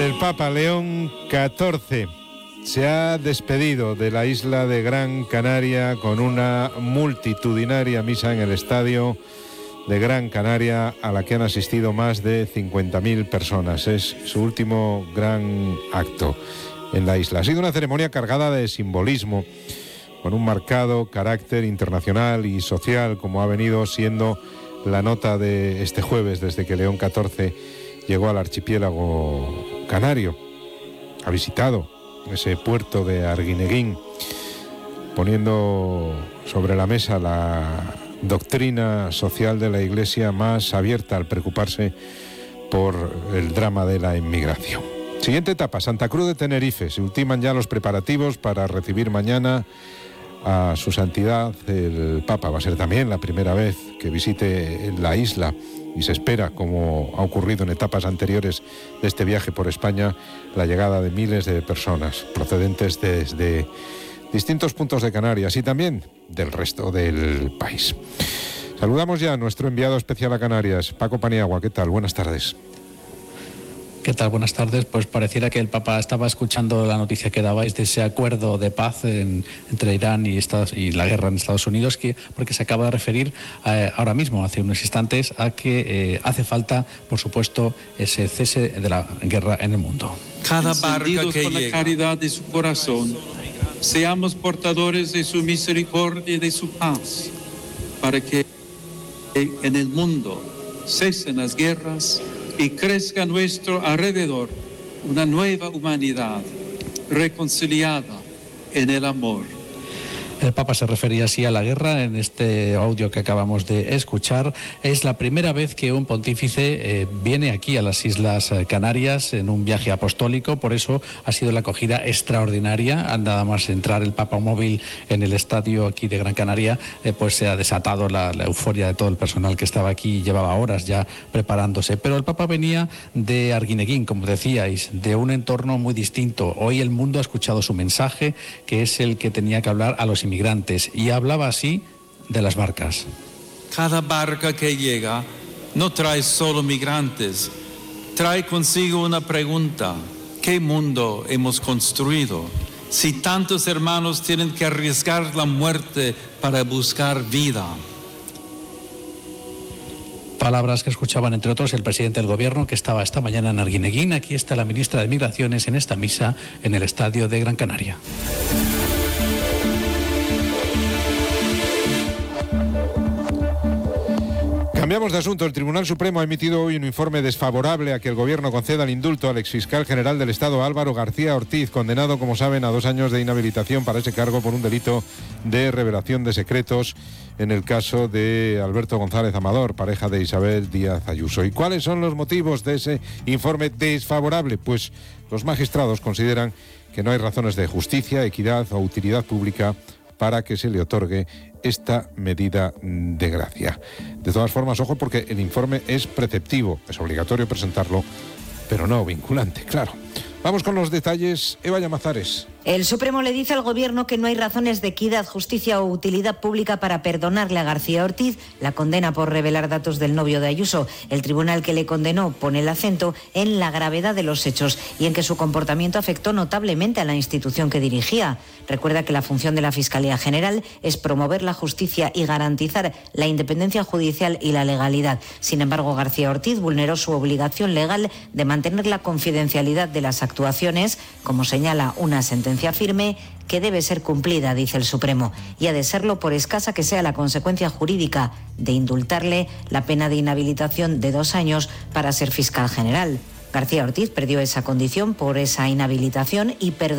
El Papa León XIV se ha despedido de la isla de Gran Canaria con una multitudinaria misa en el estadio de Gran Canaria a la que han asistido más de 50.000 personas. Es su último gran acto en la isla. Ha sido una ceremonia cargada de simbolismo, con un marcado carácter internacional y social, como ha venido siendo la nota de este jueves desde que León XIV llegó al archipiélago canario. Ha visitado ese puerto de Arguineguín, poniendo sobre la mesa la doctrina social de la Iglesia más abierta al preocuparse por el drama de la inmigración. Siguiente etapa, Santa Cruz de Tenerife. Se ultiman ya los preparativos para recibir mañana a su santidad el Papa. Va a ser también la primera vez que visite la isla y se espera, como ha ocurrido en etapas anteriores de este viaje por España, la llegada de miles de personas procedentes desde distintos puntos de Canarias y también del resto del país. Saludamos ya a nuestro enviado especial a Canarias, Paco Paniagua. ¿Qué tal? Buenas tardes. ¿Qué tal? Buenas tardes. Pues pareciera que el Papa estaba escuchando la noticia que dabais de ese acuerdo de paz entre Irán y la guerra en Estados Unidos, porque se acaba de referir ahora mismo, hace unos instantes, a que hace falta, por supuesto, ese cese de la guerra en el mundo. Cada barca que con la caridad de su corazón, seamos portadores de su misericordia y de su paz, para que en el mundo cesen las guerras y crezca a nuestro alrededor una nueva humanidad reconciliada en el amor. El Papa se refería así a la guerra en este audio que acabamos de escuchar. Es la primera vez que un pontífice viene aquí a las Islas Canarias en un viaje apostólico, por eso ha sido la acogida extraordinaria. Nada más entrar el Papa móvil en el estadio aquí de Gran Canaria, pues se ha desatado la euforia de todo el personal que estaba aquí y llevaba horas ya preparándose. Pero el Papa venía de Arguineguín, como decíais, de un entorno muy distinto. Hoy el mundo ha escuchado su mensaje, que es el que tenía que hablar a los inmigrantes, y hablaba así de las barcas. Cada barca que llega no trae solo migrantes, trae consigo una pregunta: ¿qué mundo hemos construido? Si tantos hermanos tienen que arriesgar la muerte para buscar vida. Palabras que escuchaban, entre otros, el presidente del gobierno, que estaba esta mañana en Arguineguín. Aquí está la ministra de Migraciones en esta misa en el estadio de Gran Canaria. Cambiamos de asunto. El Tribunal Supremo ha emitido hoy un informe desfavorable a que el Gobierno conceda el indulto al exfiscal general del Estado, Álvaro García Ortiz, condenado, como saben, a 2 años de inhabilitación para ese cargo por un delito de revelación de secretos en el caso de Alberto González Amador, pareja de Isabel Díaz Ayuso. ¿Y cuáles son los motivos de ese informe desfavorable? Pues los magistrados consideran que no hay razones de justicia, equidad o utilidad pública para que se le otorgue esta medida de gracia. De todas formas, ojo, porque el informe es preceptivo, es obligatorio presentarlo, pero no vinculante, claro. Vamos con los detalles. Eva Llamazares. El Supremo le dice al Gobierno que no hay razones de equidad, justicia o utilidad pública para perdonarle a García Ortiz la condena por revelar datos del novio de Ayuso. El tribunal que le condenó pone el acento en la gravedad de los hechos y en que su comportamiento afectó notablemente a la institución que dirigía. Recuerda que la función de la Fiscalía General es promover la justicia y garantizar la independencia judicial y la legalidad. Sin embargo, García Ortiz vulneró su obligación legal de mantener la confidencialidad de las actuaciones, como señala una sentencia firme que debe ser cumplida, dice el Supremo, y ha de serlo por escasa que sea la consecuencia jurídica de indultarle la pena de inhabilitación de 2 años para ser fiscal general. García Ortiz perdió esa condición por esa inhabilitación y perdonó